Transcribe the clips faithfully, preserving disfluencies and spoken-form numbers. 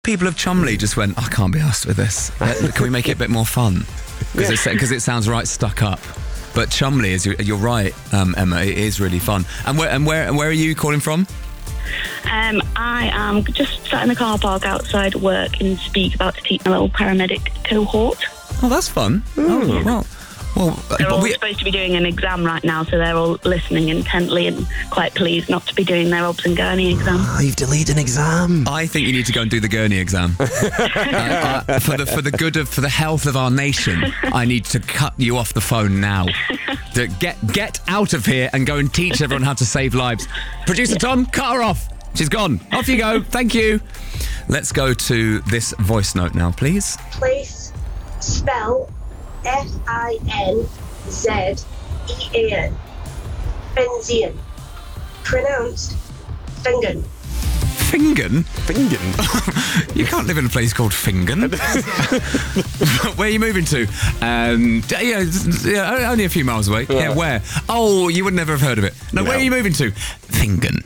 People of Chumley just went, I can't be asked with this. Uh, Can we make it a bit more fun? Because yeah. it, it sounds right stuck up. But Chumley, is you're right, um, Emma, it is really fun. And where and where and where are you calling from? Um, I am just sat in the car park outside work in Speak, about to teach my little paramedic cohort. Oh, that's fun. Mm. Oh, well, well, they're all we... supposed to be doing an exam right now, so they're all listening intently and quite pleased not to be doing their Obs and Gurney exam. Oh, you've delayed an exam. I think you need to go and do the Gurney exam. uh, uh, for the for the good of for the health of our nation, I need to cut you off the phone now. To get get out of here and go and teach everyone how to save lives. Producer Tom, cut her off. She's gone. Off you go. Thank you. Let's go to this voice note now, please. Place, spell, F I N Z E A N. Finzian. Pronounced Fingan. Fingan? Fingan? You can't live in a place called Fingan. Where are you moving to? Um, yeah, yeah, only a few miles away. Yeah. yeah, where? Oh, you would never have heard of it. No, no. Where are you moving to? Fingan.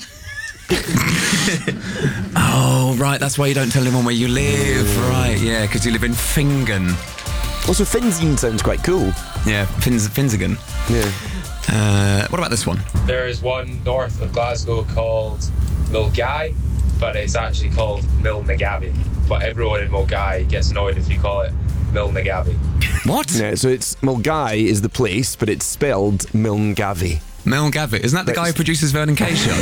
Oh, right, that's why you don't tell anyone where you live. Right, yeah, because you live in Fingan. Also, Finzian sounds quite cool. Yeah, Fins- Finzigan. Yeah. Uh, what about this one? There is one north of Glasgow called Milngavie, but it's actually called Milngavie. But everyone in Milngavie gets annoyed if you call it Milngavie. What? Yeah, so it's Milngavie is the place, but it's spelled Milngavie. Milngavie. Isn't that the That's... guy who produces Vernon Kay show?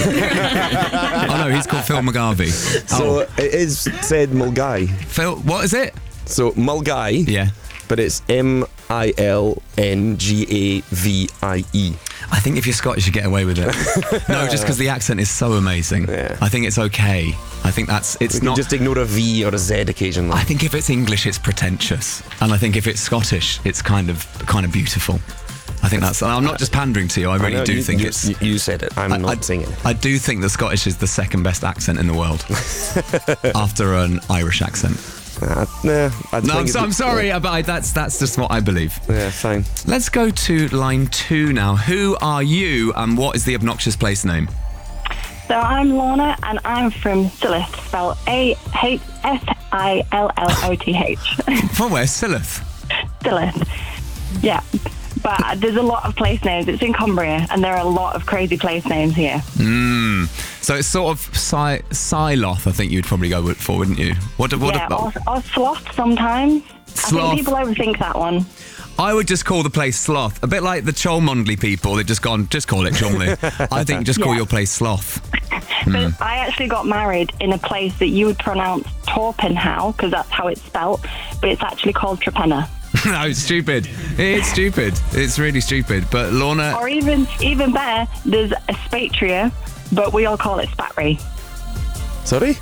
Oh no, he's called Phil McGarvey. So oh. it is said Milngavie. Phil, what is it? So Milngavie. Yeah. But it's M I L N G A V I E. I think if you're Scottish, you get away with it. No, just because the accent is so amazing. Yeah. I think it's okay. I think that's it's we not. Just ignore a V or a Z occasionally. I think if it's English, it's pretentious, and I think if it's Scottish, it's kind of kind of beautiful. I think that's. I'm not just pandering to you. I really I know, do you, think you, it's. You said it. I'm I, not I, saying it. I do think the Scottish is the second best accent in the world, after an Irish accent. Uh, nah, I no, I'm, so, I'm sorry, uh, but I, that's that's just what I believe. Yeah, fine. Let's go to line two now. Who are you, and what is the obnoxious place name? So I'm Lorna, and I'm from Silloth, spelled A H S I L L O T H. From where? Silloth? Silloth, yeah. But there's a lot of place names. It's in Cumbria, and there are a lot of crazy place names here. Mm. So it's sort of Sy- Siloth, I think you'd probably go for, wouldn't you? What? What? Yeah, about? or, or Sloth sometimes. Sloth. I think people overthink that one. I would just call the place Sloth. A bit like the Cholmondeley people. They've just gone, just call it Cholmondeley. I think just call yeah. your place Sloth. Mm. I actually got married in a place that you would pronounce Torpenhow, because that's how it's spelt, but it's actually called Trepenna. No, it's stupid. It's stupid. It's really stupid. But Lorna... Or even even better, there's a Spatria, but we all call it Spatry. Sorry?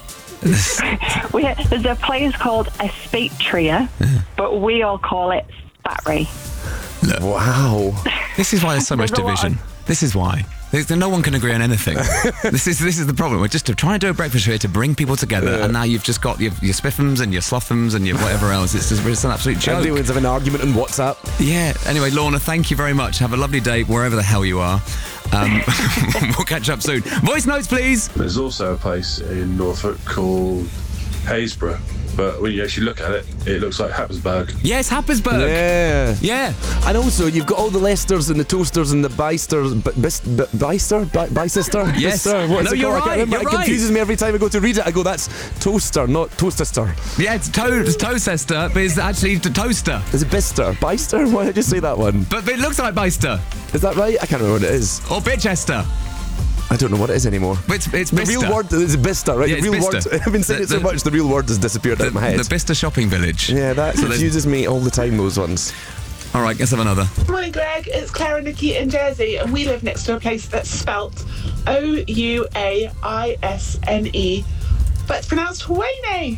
we, there's a place called a Spatria, but we all call it Spatry. Look, wow. This is why there's so much there's division. Of... This is why. There's, no one can agree on anything. This is this is the problem. We're just trying to do a breakfast show to bring people together, yeah. and now you've just got your, your spiffums and your slothums and your whatever else. It's just it's an absolute joke. Everyone's having an argument on WhatsApp. Yeah. Anyway, Lorna, thank you very much. Have a lovely day wherever the hell you are. Um, we'll catch up soon. Voice notes, please. There's also a place in Norfolk called Haysborough. But when you actually look at it, it looks like Happisburgh. Yes, Happisburgh. Yeah. Yeah. And also, you've got all the Leicesters and the Toasters and the Bysters. B- Bist- B- Byster? B- Bysister? Yes. Bister? What no, is it you're called? right. I can't remember. You're it right. confuses me every time I go to read it. I go, that's Toaster, not Toastester. Yeah, it's, to- it's Toastester, but it's actually to Toaster. Is it Bister? Byster? Why did you say that one? But, but it looks like Byster. Is that right? I can't remember what it is. Or Bitchester. I don't know what it is anymore. It's, it's the Bicester. real word is Bicester, right? Yeah, the real Bicester. word. I've been saying the, it so the, much, the real word has disappeared the, out of my head. The Bicester shopping village. Yeah, that so confuses me all the time, those ones. All right, let's have another. Morning, Greg. It's Clara, Nikki in Jersey, and we live next to a place that's spelt O U A I S N E, but it's pronounced Wayne.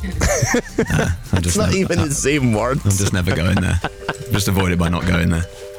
Nah, it's not never, even the same word. I'm just never going there. Just avoid it by not going there.